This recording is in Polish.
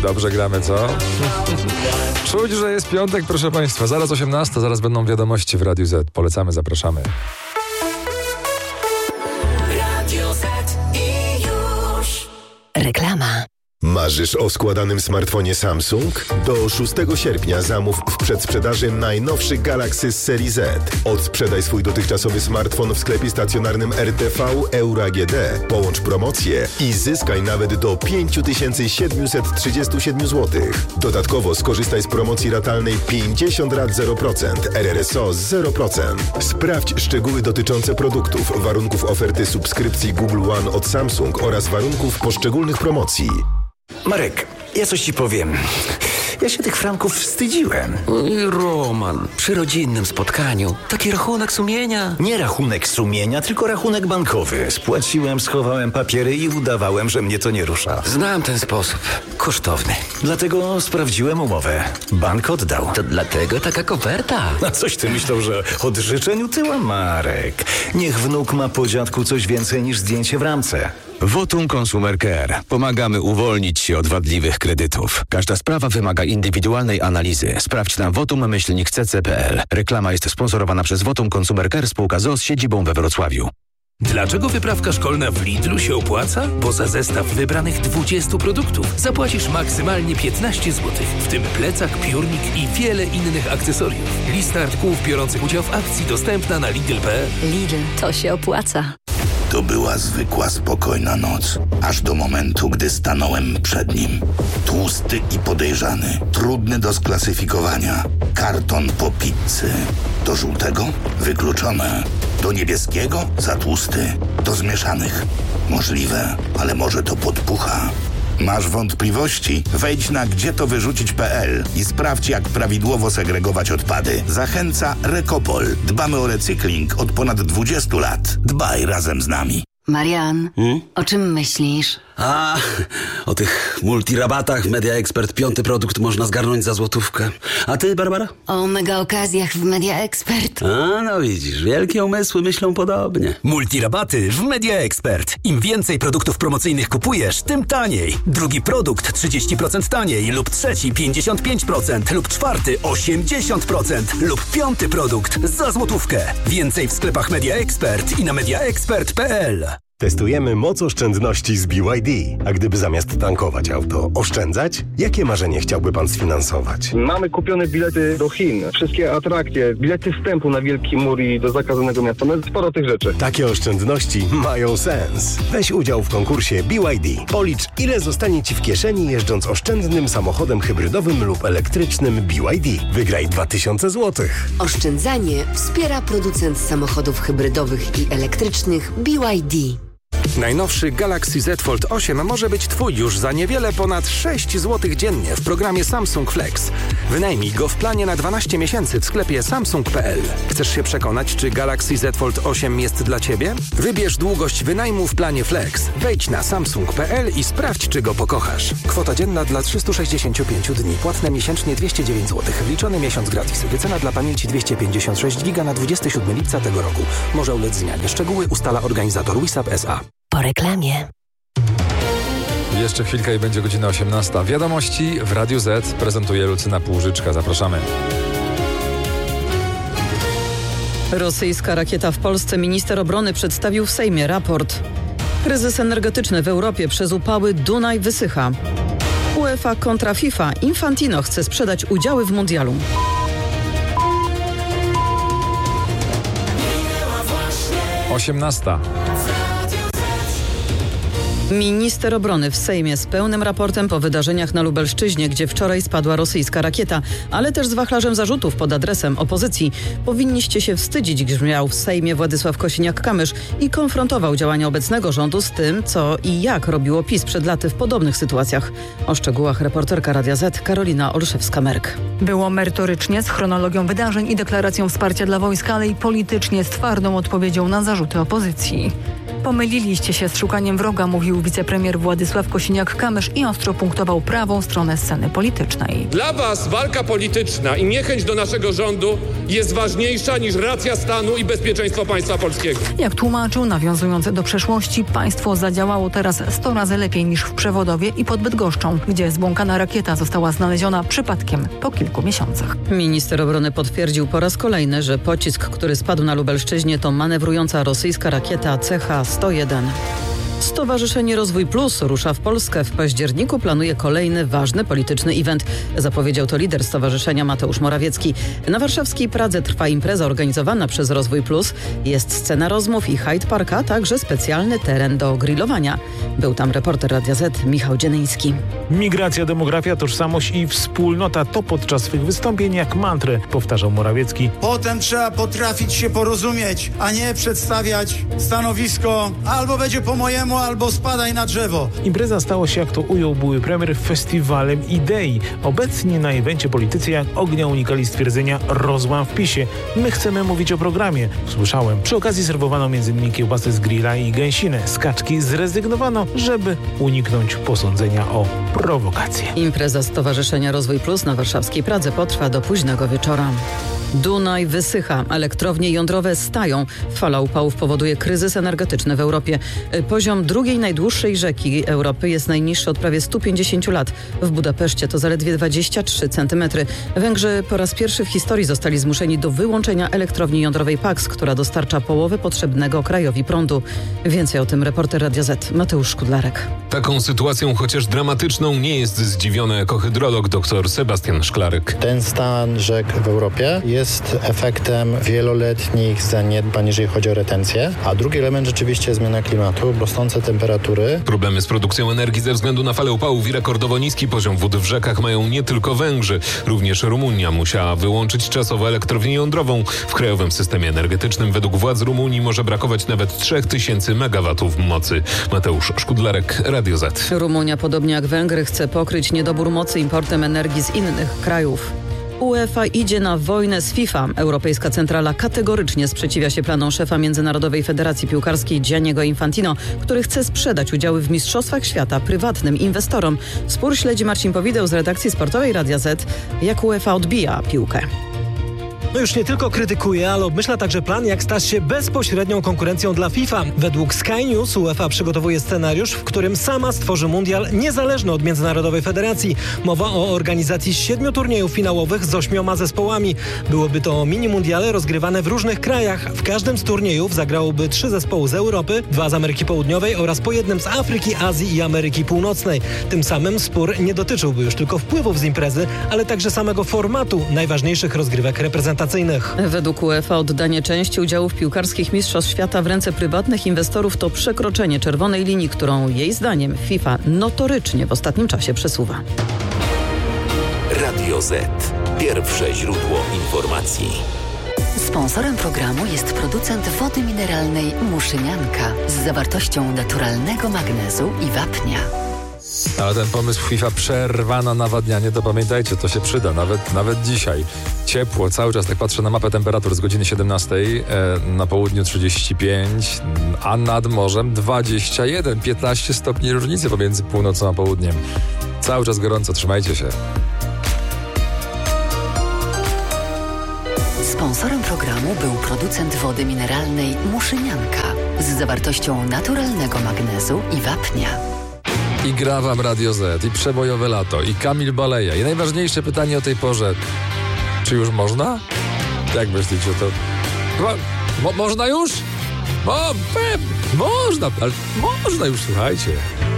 Dobrze gramy, co? Czuć, że jest piątek, proszę Państwa. Zaraz 18, zaraz będą wiadomości w Radiu Z. Polecamy, zapraszamy. Radio Z i już. Reklama. Marzysz o składanym smartfonie Samsung? Do 6 sierpnia zamów w przedsprzedaży najnowszy Galaxy z serii Z. Odsprzedaj swój dotychczasowy smartfon w sklepie stacjonarnym RTV Euro AGD. Połącz promocję i zyskaj nawet do 5737 zł. Dodatkowo skorzystaj z promocji ratalnej 50 rat 0%, RRSO 0%. Sprawdź szczegóły dotyczące produktów, warunków oferty subskrypcji Google One od Samsung oraz warunków poszczególnych promocji. Marek, ja coś ci powiem. Ja się tych franków wstydziłem. Oj, Roman, przy rodzinnym spotkaniu. Taki rachunek sumienia. Nie rachunek sumienia, tylko rachunek bankowy. Spłaciłem, schowałem papiery i udawałem, że mnie to nie rusza. Znam ten sposób. Kosztowny. Dlatego sprawdziłem umowę. Bank oddał. To dlatego taka koperta. A coś ty myślał, że od życzeń utyła, Marek? Niech wnuk ma po dziadku coś więcej niż zdjęcie w ramce. Votum Consumer Care. Pomagamy uwolnić się od wadliwych kredytów. Każda sprawa wymaga indywidualnej analizy. Sprawdź na votum-cc.pl. Reklama jest sponsorowana przez Votum Consumer Care, spółka z siedzibą we Wrocławiu. Dlaczego wyprawka szkolna w Lidlu się opłaca? Bo za zestaw wybranych 20 produktów zapłacisz maksymalnie 15 zł, w tym plecak, piórnik i wiele innych akcesoriów. Lista artykułów biorących udział w akcji dostępna na Lidl.pl. Lidl, to się opłaca. To była zwykła, spokojna noc, aż do momentu, gdy stanąłem przed nim. Tłusty i podejrzany, trudny do sklasyfikowania. Karton po pizzy. Do żółtego? Wykluczone. Do niebieskiego? Za tłusty. Do zmieszanych? Możliwe, ale może to podpucha. Masz wątpliwości? Wejdź na gdzietowyrzucić.pl i sprawdź, jak prawidłowo segregować odpady. Zachęca Recopol. Dbamy o recykling od ponad 20 lat. Dbaj razem z nami. Marian, o czym myślisz? O tych multirabatach w Media Expert 5 produkt można zgarnąć za złotówkę. A ty, Barbara? O mega okazjach w Media Expert. No widzisz, wielkie umysły myślą podobnie. Multirabaty w Media Expert. Im więcej produktów promocyjnych kupujesz, tym taniej. Drugi produkt 30% taniej lub trzeci 55% lub czwarty 80% lub piąty produkt za złotówkę. Więcej w sklepach Media Expert i na mediaexpert.pl. Testujemy moc oszczędności z BYD. A gdyby zamiast tankować auto oszczędzać, jakie marzenie chciałby pan sfinansować? Mamy kupione bilety do Chin, wszystkie atrakcje, bilety wstępu na Wielki Mur i do zakazanego miasta. No sporo tych rzeczy. Takie oszczędności mają sens. Weź udział w konkursie BYD. Policz, ile zostanie ci w kieszeni jeżdżąc oszczędnym samochodem hybrydowym lub elektrycznym BYD. Wygraj 2000 zł. Oszczędzanie wspiera producent samochodów hybrydowych i elektrycznych BYD. Najnowszy Galaxy Z Fold 8 może być Twój już za niewiele ponad 6 zł dziennie w programie Samsung Flex. Wynajmij go w planie na 12 miesięcy w sklepie samsung.pl. Chcesz się przekonać, czy Galaxy Z Fold 8 jest dla Ciebie? Wybierz długość wynajmu w planie Flex. Wejdź na samsung.pl i sprawdź, czy go pokochasz. Kwota dzienna dla 365 dni. Płatne miesięcznie 209 zł. Wliczony miesiąc gratis. Wycena dla pamięci 256 GB na 27 lipca tego roku. Może ulec zmianie. Szczegóły ustala organizator WISAP S.A. Po reklamie. Jeszcze chwilkę i będzie godzina 18. Wiadomości w Radiu Z prezentuje Lucyna Półżyczka. Zapraszamy. Rosyjska rakieta w Polsce. Minister obrony przedstawił w Sejmie raport. Kryzys energetyczny w Europie przez upały. Dunaj wysycha. UEFA kontra FIFA. Infantino chce sprzedać udziały w mundialu. Osiemnasta. Minister obrony w Sejmie z pełnym raportem po wydarzeniach na Lubelszczyźnie, gdzie wczoraj spadła rosyjska rakieta, ale też z wachlarzem zarzutów pod adresem opozycji. Powinniście się wstydzić, grzmiał w Sejmie Władysław Kosiniak-Kamysz i konfrontował działania obecnego rządu z tym, co i jak robiło PiS przed laty w podobnych sytuacjach. O szczegółach reporterka Radia Z Karolina Olszewska-Merk. Było merytorycznie z chronologią wydarzeń i deklaracją wsparcia dla wojska, ale i politycznie z twardą odpowiedzią na zarzuty opozycji. Pomyliliście się z szukaniem wroga, mówił wicepremier Władysław Kosiniak-Kamysz i ostro punktował prawą stronę sceny politycznej. Dla was walka polityczna i niechęć do naszego rządu jest ważniejsza niż racja stanu i bezpieczeństwo państwa polskiego. Jak tłumaczył, nawiązując do przeszłości, państwo zadziałało teraz 100 razy lepiej niż w Przewodowie i pod Bydgoszczą, gdzie zbłąkana rakieta została znaleziona przypadkiem po kilku miesiącach. Minister obrony potwierdził po raz kolejny, że pocisk, który spadł na Lubelszczyźnie, to manewrująca rosyjska rakieta CH-101. Stowarzyszenie Rozwój Plus rusza w Polskę. W październiku planuje kolejny ważny polityczny event. Zapowiedział to lider stowarzyszenia Mateusz Morawiecki. Na warszawskiej Pradze trwa impreza organizowana przez Rozwój Plus. Jest scena rozmów i Hyde Park, a także specjalny teren do grillowania. Był tam reporter Radia Z Michał Dzienyński. Migracja, demografia, tożsamość i wspólnota to podczas swych wystąpień jak mantrę, powtarzał Morawiecki. Potem trzeba potrafić się porozumieć, a nie przedstawiać stanowisko albo będzie po mojemu, albo spadaj na drzewo. Impreza stała się, jak to ujął były premier, festiwalem idei. Obecnie na evencie politycy jak ognia unikali stwierdzenia rozłam w PiS-ie. My chcemy mówić o programie. Słyszałem. Przy okazji serwowano m.in. kiełbasę z grilla i gęsinę. Z kaczki zrezygnowano, żeby uniknąć posądzenia o prowokację. Impreza Stowarzyszenia Rozwój Plus na warszawskiej Pradze potrwa do późnego wieczora. Dunaj wysycha, elektrownie jądrowe stają. Fala upałów powoduje kryzys energetyczny w Europie. Poziom drugiej najdłuższej rzeki Europy jest najniższy od prawie 150 lat. W Budapeszcie to zaledwie 23 cm. Węgrzy po raz pierwszy w historii zostali zmuszeni do wyłączenia elektrowni jądrowej Paks, która dostarcza połowę potrzebnego krajowi prądu. Więcej o tym reporter Radia Z Mateusz Szkudlarek. Taką sytuacją, chociaż dramatyczną, nie jest zdziwiony ekohydrolog dr Sebastian Szklarek. Ten stan rzek w Europie jest efektem wieloletnich zaniedbań, jeżeli chodzi o retencję, a drugi element rzeczywiście zmiana klimatu, rosnące temperatury. Problemy z produkcją energii ze względu na falę upałów i rekordowo niski poziom wód w rzekach mają nie tylko Węgrzy. Również Rumunia musiała wyłączyć czasowo elektrownię jądrową. W krajowym systemie energetycznym według władz Rumunii może brakować nawet 3000 megawatów mocy. Mateusz Szkudlarek, Radio Z. Rumunia, podobnie jak Węgry, chce pokryć niedobór mocy importem energii z innych krajów. UEFA idzie na wojnę z FIFA. Europejska Centrala kategorycznie sprzeciwia się planom szefa Międzynarodowej Federacji Piłkarskiej Gianniego Infantino, który chce sprzedać udziały w Mistrzostwach Świata prywatnym inwestorom. Spór śledzi Marcin Powideł z redakcji sportowej Radia Z. Jak UEFA odbija piłkę? No już nie tylko krytykuje, ale obmyśla także plan, jak stać się bezpośrednią konkurencją dla FIFA. Według Sky News UEFA przygotowuje scenariusz, w którym sama stworzy mundial niezależny od Międzynarodowej Federacji. Mowa o organizacji 7 turniejów finałowych z 8 zespołami. Byłoby to mini-mundiale rozgrywane w różnych krajach. W każdym z turniejów zagrałoby 3 zespoły z Europy, 2 z Ameryki Południowej oraz po jednym z Afryki, Azji i Ameryki Północnej. Tym samym spór nie dotyczyłby już tylko wpływów z imprezy, ale także samego formatu najważniejszych rozgrywek reprezentacyjnych. Według UEFA oddanie części udziałów piłkarskich Mistrzostw Świata w ręce prywatnych inwestorów to przekroczenie czerwonej linii, którą jej zdaniem FIFA notorycznie w ostatnim czasie przesuwa. Radio Z. Pierwsze źródło informacji. Sponsorem programu jest producent wody mineralnej Muszynianka z zawartością naturalnego magnezu i wapnia. Ale ten pomysł FIFA przerwa na nawadnianie, to pamiętajcie, to się przyda, nawet dzisiaj. Ciepło, cały czas tak patrzę na mapę temperatur z godziny 17, na południu 35, a nad morzem 21, 15 stopni różnicy pomiędzy północą a południem. Cały czas gorąco, trzymajcie się. Sponsorem programu był producent wody mineralnej Muszynianka z zawartością naturalnego magnezu i wapnia. I gra wam Radio Z, i przebojowe lato, i Kamil Baleja. I najważniejsze pytanie o tej porze. Czy już można? Jak myślicie, to... Chyba... można już? Można, ale można już, słuchajcie.